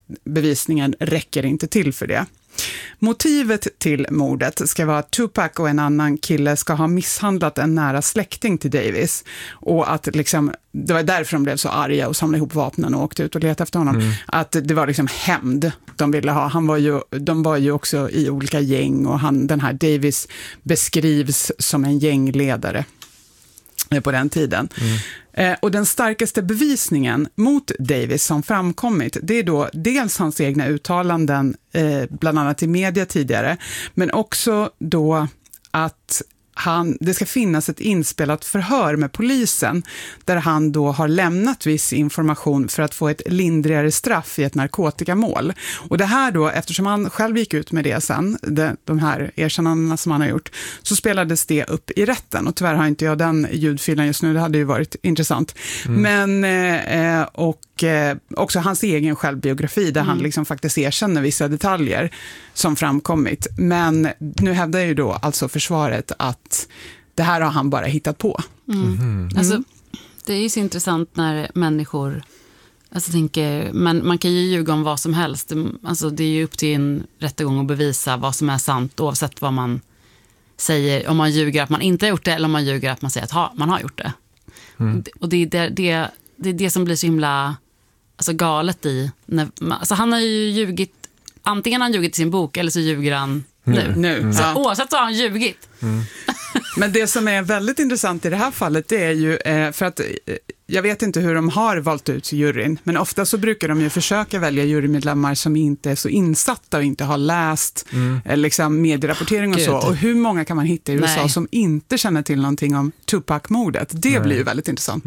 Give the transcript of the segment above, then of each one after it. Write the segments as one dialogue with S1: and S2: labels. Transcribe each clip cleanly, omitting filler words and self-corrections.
S1: bevisningen räcker inte till för det. Motivet till mordet ska vara att Tupac och en annan kille ska ha misshandlat en nära släkting till Davis, och att liksom, det var därför de blev så arga och samlade ihop vapnen och åkte ut och letade efter honom. Att det var liksom hämnd de ville ha. De var ju också i olika gäng, och den här Davis beskrivs som en gängledare på den tiden. Och den starkaste bevisningen mot Davis som framkommit, det är då dels hans egna uttalanden, bland annat i media tidigare, men också då att det ska finnas ett inspelat förhör med polisen där han då har lämnat viss information för att få ett lindrigare straff i ett narkotikamål. Och det här då, eftersom han själv gick ut med det sen, de här erkännandena som han har gjort, så spelades det upp i rätten. Och tyvärr har inte jag den ljudfilen just nu, det hade ju varit intressant. Men, också hans egen självbiografi där han liksom faktiskt erkänner vissa detaljer som framkommit. Men nu hävdar ju då alltså försvaret att det här har han bara hittat på.
S2: Alltså, det är ju så intressant när människor, alltså tänker, man kan ju ljuga om vad som helst. Alltså, det är ju upp till en rättegång att bevisa vad som är sant oavsett vad man säger. Om man ljuger att man inte har gjort det, eller om man ljuger att man säger att man har gjort det. Och det är det som blir så himla galet i. Alltså han har ju ljugit, antingen har han ljugit i sin bok eller så ljuger han nu. Så oavsett så har han ljugit.
S1: Men det som är väldigt intressant i det här fallet, det är ju för att jag vet inte hur de har valt ut juryn, men ofta så brukar de ju försöka välja jurymedlemmar som inte är så insatta och inte har läst liksom medierapportering och så. Och hur många kan man hitta i USA som inte känner till någonting om Tupac-mordet? Det blir ju väldigt intressant.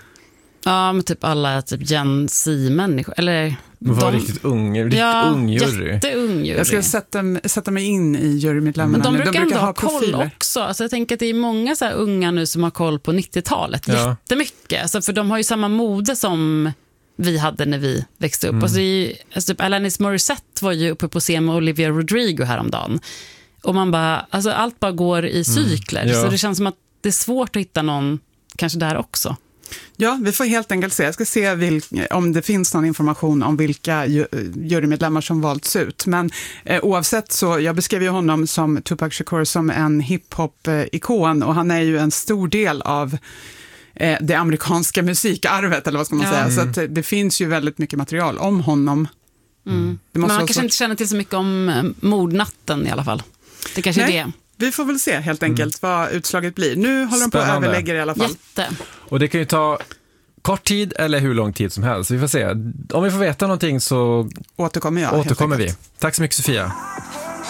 S2: Ja, men typ alla typ Gen Z-människor. Eller
S3: var riktigt ung jury.
S2: Jätteung jury.
S1: Jag ska sätta mig in i jurymedlemmarna.
S2: Men de brukar ändå ha
S1: profiler.
S2: koll också. Alltså jag tänker att det är många så här unga nu som har koll på 90-talet. Jättemycket. Alltså för de har ju samma mode som vi hade när vi växte upp. Alltså typ Alanis Morissette var ju uppe på scen med Olivia Rodrigo häromdagen. Och man bara, alltså allt bara går i cykler. Så det känns som att det är svårt att hitta någon kanske där också.
S1: Ja, vi får helt enkelt se. Jag ska se om det finns någon information om vilka jurymedlemmar som valts ut. Men oavsett så, jag beskrev ju honom som Tupac Shakur som en hiphop-ikon, och han är ju en stor del av det amerikanska musikarvet, eller vad ska man säga. Så att det finns ju väldigt mycket material om honom.
S2: Men man kanske inte känner till så mycket om mordnatten i alla fall. Det kanske är det.
S1: Vi får väl se helt enkelt vad utslaget blir. Nu håller de på att överlägga i alla fall.
S3: Och det kan ju ta kort tid eller hur lång tid som helst. Vi får se. Om vi får veta någonting så återkommer vi. Tack så mycket, Sofia.